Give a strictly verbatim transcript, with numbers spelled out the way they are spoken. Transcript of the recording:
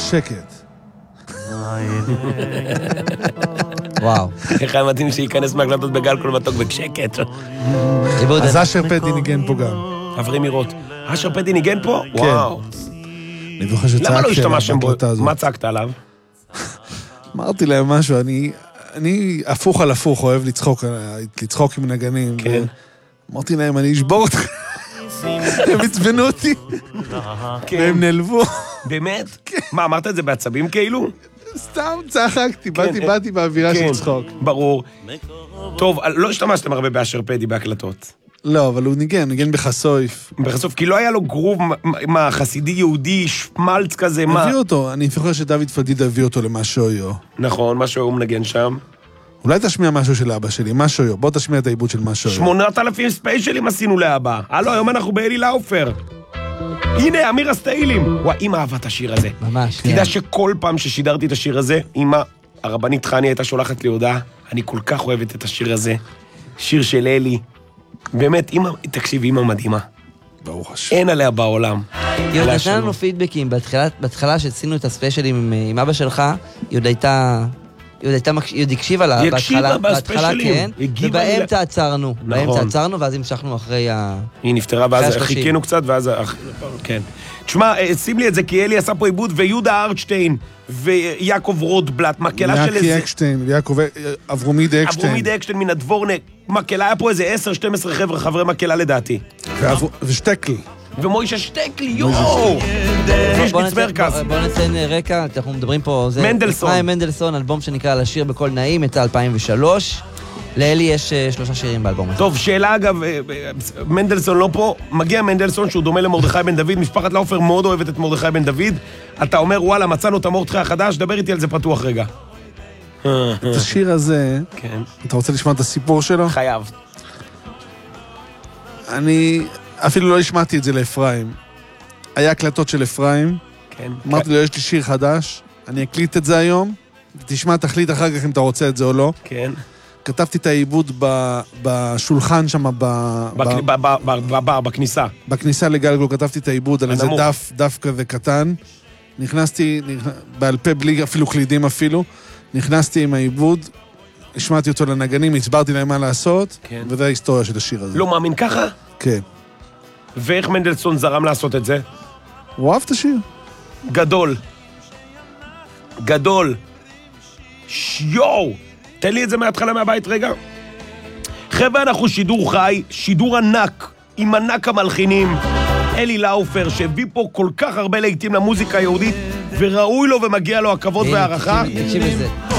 שקט. וואו. איך היה מתאים שייכנס מהקלטות בגל כל מתוק בשקט. אז אשר פדי ניגן פה גם. עברים לראות. אשר פדי ניגן פה? וואו. אני זוכר שצעקתי למה לא השתמשתם בו? בהקלטה הזאת. מה צעקת עליו? אמרתי להם משהו, אני, אני הפוך על הפוך, אוהב לצחוק, לצחוק עם נגנים. כן. אמרתי להם, אני אשבור אותך. הם הצבנו אותי. והם נלבו. באמת? מה, אמרת את זה בעצבים כאילו? סתם צחקתי, באתי, באתי באווירה של צחוק. ברור. טוב, לא השתמשתם הרבה באשר פדי בהקלטות. לא, אבל הוא ניגן, ניגן בחסויף. בחסוף, כי לא היה לו גרוב, מה, חסידי יהודי, שמלץ כזה, מה? הביא אותו, אני זוכר שדוד פדידה הביא אותו למשהו. נכון, משהו הוא מנגן שם. אולי תשמיע משהו של אבא שלי, משהו, בוא תשמיע את העיבוד של משהו. שמונת אלפים ספיישלים עשינו לאבא. הלו, היום אנחנו באלי לאופר. הנה, אמיר הסטיילים. וואי, אמא אהבה את השיר הזה. ממש, כן. תדע שכל פעם ששידרתי את השיר הזה, אמא, הרבנית חני הייתה שולחת לי הודעה, אני כל כך אוהבת את השיר הזה. שיר של אלי. באמת, אמא, תקשיב, אמא מדהימה. ברוך השם. אין עליה בעולם. היא עוד נתנה לנו פידבקים, בהתחלה שעשינו את הספיישלים עם אבא שלך, היא עוד הייתה... היא עוד הייתה, היא עוד הקשיבה לה, בהתחלה, בהתחלה כן, ובאמצע עצרנו, באמצע עצרנו, ואז המשכנו אחרי ה... היא נפטרה, ואז חיכינו קצת, ואז... כן. תשמע, שים לי את זה, כי אלי עשה פה עיבוד, ויהודה ארטשטיין, ויעקב רוטבלט, מקהלה של איזה... יעקי אקשטיין, ויעקב... אברומית אקשטיין. אברומית אקשטיין מן הדבורנק, מקהלה, היה פה איזה עשר שתים עשרה חבר'ה, חברי מקהלה לדעתי. ושטקל. ומוישה שטקלי, יואו! בוא נציין רקע, אנחנו מדברים פה... מנדלסון. אפרים מנדלסון, אלבום שנקרא על השיר בכל נעים, יצא אלפיים ושלוש. לאלי יש שלושה שירים באלבום הזה. טוב, שאלה אגב, מנדלסון לא פה, מגיע מנדלסון שהוא דומה למרדכי בן דוד, משפחת לאופר מאוד אוהבת את מרדכי בן דוד, אתה אומר, וואלה, מצאנו את המרדכי החדש, דבר איתי על זה פתוח רגע. את השיר הזה, אתה רוצה לשמוע את הסיפור שלו? חייב. אני אפילו לא השמעתי את זה לאפרים. היה הקלטות של אפרים, אמרתי לו, יש לי שיר חדש, אני אקליט את זה היום, תשמע, תחליט אחר כך אם אתה רוצה את זה או לא. כן. כתבתי את העיבוד בשולחן שם, בבר, בכניסה. בכניסה לגלגול, כתבתי את העיבוד על איזה דף, דף כזה קטן. נכנסתי, בעל פה בלי אפילו קלידים אפילו, נכנסתי עם העיבוד, השמעתי אותו לנגנים, הסברתי להם מה לעשות, וזו ההיסטוריה של השיר הזה. לא מאמין ככה? כן. ואיך מנדלסון זרם לעשות את זה? הוא אהב את השיר. גדול. גדול. יואו! תן לי את זה מההתחלה מהבית רגע. חבר'ה, אנחנו שידור חי, שידור ענק, עם ענק המלחינים. אלי לאופר, שהביא פה כל כך הרבה לעיתים למוזיקה היהודית, וראוי לו ומגיע לו הכבוד והערכה. תקשיב לזה.